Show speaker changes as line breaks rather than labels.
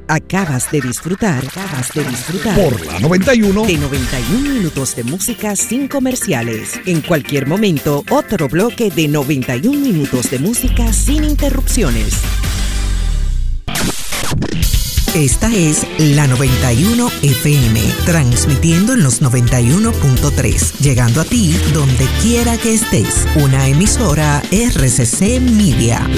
Acabas de disfrutar
por la 91
de 91 minutos de música sin comerciales. En cualquier momento, otro bloque de 91 minutos de música sin interrupciones. Esta es la 91 FM, transmitiendo en los 91.3, llegando a ti donde quiera que estés. Una emisora RCC Media.